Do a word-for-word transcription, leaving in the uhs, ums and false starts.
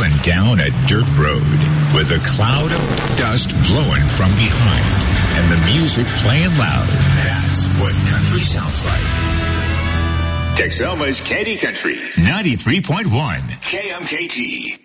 rolling down a dirt road with a cloud of dust blowing from behind and the music playing loud. That's what country sounds like. Texoma's Candy Country, ninety-three point one K M K T.